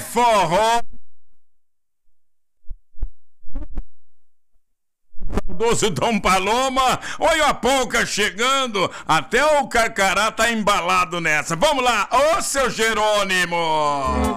forró. Doce Dom Paloma, olha a polca chegando, até o Carcará tá embalado nessa. Vamos lá, ô seu Jerônimo!